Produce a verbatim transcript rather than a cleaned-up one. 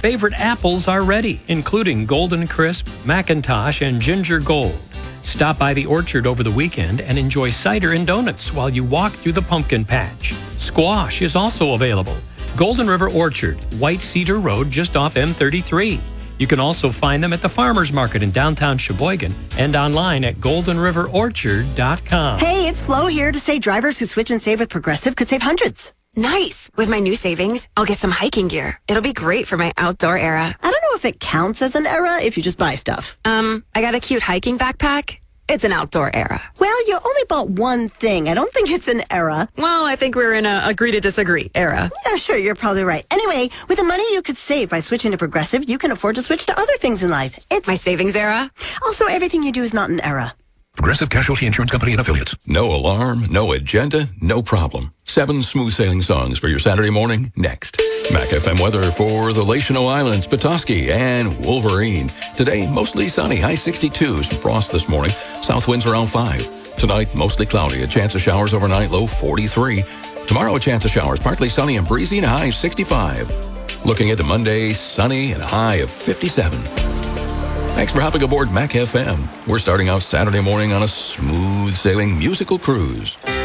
Favorite apples are ready, including Golden Crisp, Macintosh, and Ginger Gold. Stop by the orchard over the weekend and enjoy cider and donuts while you walk through the pumpkin patch. Squash is also available. Golden River Orchard, White Cedar Road, just off M thirty-three. You can also find them at the Farmers Market in downtown Sheboygan and online at golden river orchard dot com. Hey, it's Flo here to say drivers who switch and save with Progressive could save hundreds. Nice. With my new savings, I'll get some hiking gear. It'll be great for my outdoor era. I don't know if it counts as an era if you just buy stuff. Um, I got a cute hiking backpack. It's an outdoor era. Well, you only bought one thing. I don't think it's an era. Well, I think we're in a agree to disagree era. Yeah, sure, you're probably right. Anyway, with the money you could save by switching to Progressive, you can afford to switch to other things in life. It's my savings era. Also, everything you do is not an era. Progressive Casualty Insurance Company and Affiliates. No alarm, no agenda, no problem. Seven smooth sailing songs for your Saturday morning next. Mac F M weather for the Lachino Islands, Petoskey, and Wolverine. Today, mostly sunny, high sixty-two. Some frost this morning. South winds around five. Tonight, mostly cloudy. A chance of showers overnight, low forty-three. Tomorrow, a chance of showers, partly sunny and breezy, and a high of sixty-five. Looking into Monday, sunny and a high of fifty-seven. Thanks for hopping aboard Mac F M. We're starting out Saturday morning on a smooth sailing musical cruise.